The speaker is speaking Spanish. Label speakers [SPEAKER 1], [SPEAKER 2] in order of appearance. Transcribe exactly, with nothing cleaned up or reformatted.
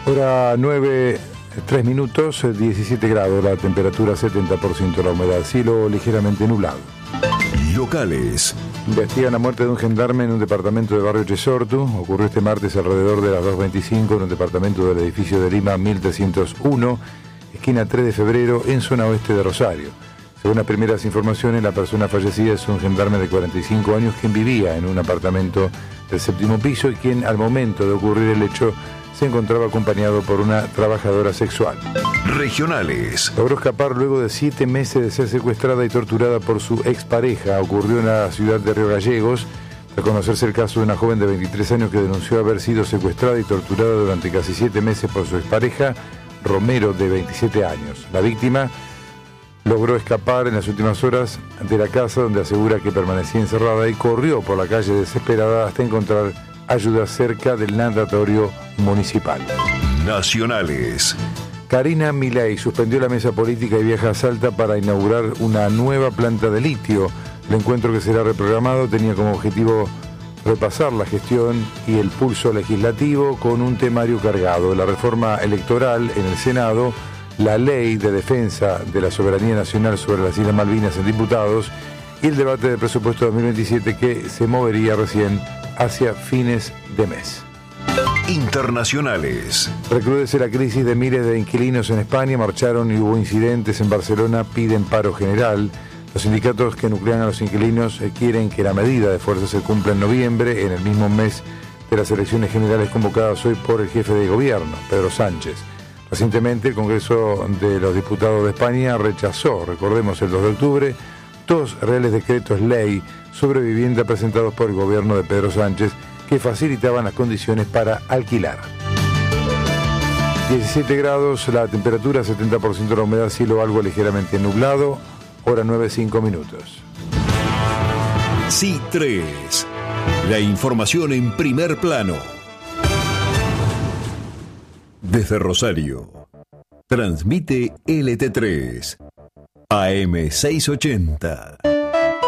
[SPEAKER 1] Hora nueve, tres minutos, diecisiete grados, la temperatura setenta por ciento, la humedad, cielo ligeramente nublado.
[SPEAKER 2] Locales.
[SPEAKER 1] Investigan la muerte de un gendarme en un departamento de barrio Chesortu. Ocurrió este martes alrededor de las dos veinticinco en un departamento del edificio de Lima mil trescientos uno, esquina tres de febrero, en zona oeste de Rosario. Según las primeras informaciones, la persona fallecida es un gendarme de cuarenta y cinco años quien vivía en un apartamento del séptimo piso y quien al momento de ocurrir el hecho se encontraba acompañado por una trabajadora sexual.
[SPEAKER 2] Regionales.
[SPEAKER 1] Logró escapar luego de siete meses de ser secuestrada y torturada por su expareja. Ocurrió en la ciudad de Río Gallegos, al conocerse el caso de una joven de veintitrés años que denunció haber sido secuestrada y torturada durante casi siete meses por su expareja, Romero, de veintisiete años. La víctima logró escapar en las últimas horas de la casa, donde asegura que permanecía encerrada, y corrió por la calle desesperada hasta encontrar ayuda cerca del natatorio municipal.
[SPEAKER 2] Nacionales.
[SPEAKER 1] Karina Milei suspendió la mesa política y viaja a Salta para inaugurar una nueva planta de litio. El encuentro, que será reprogramado, tenía como objetivo repasar la gestión y el pulso legislativo con un temario cargado: la reforma electoral en el Senado, la ley de defensa de la soberanía nacional sobre las Islas Malvinas en diputados y el debate del presupuesto dos mil veintisiete, que se movería recién hacia fines de mes.
[SPEAKER 2] Internacionales.
[SPEAKER 1] Recrudece la crisis de miles de inquilinos en España. Marcharon y hubo incidentes en Barcelona, piden paro general. Los sindicatos que nuclean a los inquilinos quieren que la medida de fuerza se cumpla en noviembre, en el mismo mes de las elecciones generales convocadas hoy por el jefe de gobierno, Pedro Sánchez. Recientemente el Congreso de los Diputados de España rechazó, recordemos, el dos de octubre, dos reales decretos ley sobre vivienda presentados por el gobierno de Pedro Sánchez, que facilitaban las condiciones para alquilar. diecisiete grados, la temperatura, setenta por ciento la humedad, cielo algo ligeramente nublado, hora nueve, cinco minutos.
[SPEAKER 2] C tres. La información en primer plano. Desde Rosario, transmite L T tres, A M seiscientos ochenta.